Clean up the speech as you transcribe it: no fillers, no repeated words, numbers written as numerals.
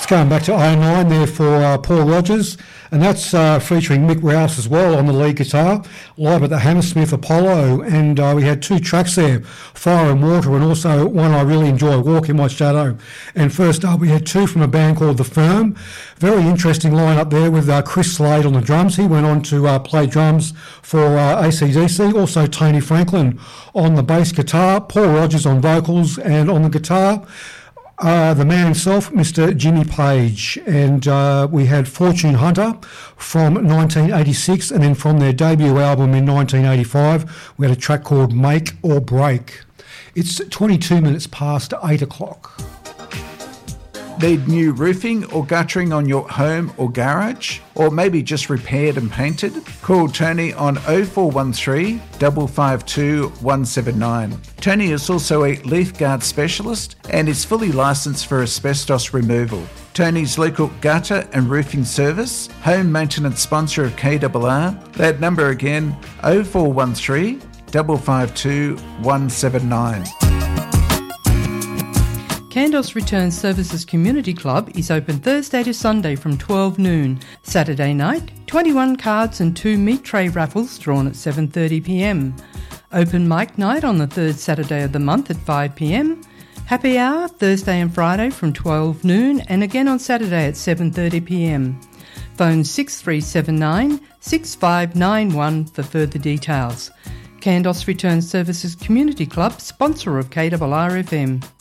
It's going back to 09 there for Paul Rogers, and that's featuring Mick Rouse as well on the lead guitar, live at the Hammersmith Apollo, and we had two tracks there, Fire and Water, and also one I really enjoy, Walk in My Shadow. And first up we had two from a band called The Firm. Very interesting lineup there with Chris Slade on the drums. He went on to play drums for AC/DC, also Tony Franklin on the bass guitar, Paul Rogers on vocals, and on the guitar the man himself, Mr. Jimmy Page. And we had Fortune Hunter from 1986, and then from their debut album in 1985, we had a track called Make or Break. It's 22 minutes past 8 o'clock. Need new roofing or guttering on your home or garage? Or maybe just repaired and painted? Call Tony on 0413 552 179. Tony is also a leaf guard specialist and is fully licensed for asbestos removal. Tony's local gutter and roofing service, home maintenance sponsor of KRR. That number again, 0413 552 179. Kandos Return Services Community Club is open Thursday to Sunday from 12 noon. Saturday night, 21 cards and 2 meat tray raffles drawn at 7:30pm. Open mic night on the third Saturday of the month at 5pm. Happy hour Thursday and Friday from 12 noon and again on Saturday at 7:30pm. Phone 6379 6591 for further details. Kandos Return Services Community Club, sponsor of KRR FM.